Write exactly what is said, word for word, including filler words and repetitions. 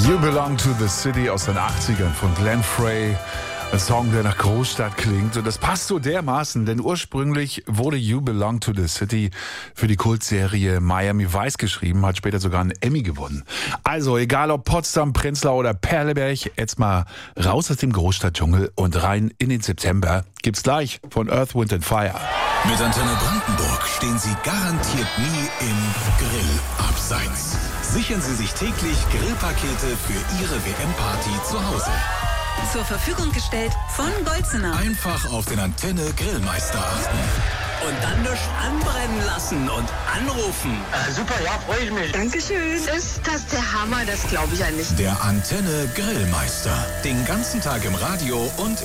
You Belong to the City aus den achtzigern von Glenn Frey. Ein Song, der nach Großstadt klingt. Und das passt so dermaßen, denn ursprünglich wurde You Belong to the City für die Kultserie Miami Vice geschrieben, hat später sogar einen Emmy gewonnen. Also, egal ob Potsdam, Prenzlau oder Perleberg, jetzt mal raus aus dem Großstadtdschungel und rein in den September. Gibt's gleich von Earth, Wind and Fire. Mit Antenne Brandenburg stehen Sie garantiert nie im Grillabseits. Sichern Sie sich täglich Grillpakete für Ihre W M-Party zu Hause. Zur Verfügung gestellt von Golzener. Einfach auf den Antenne Grillmeister achten. Und dann nicht anbrennen lassen und anrufen. Äh, super, ja, freue ich mich. Dankeschön. Ist das der Hammer? Das glaube ich ja nicht. Der Antenne Grillmeister. Den ganzen Tag im Radio und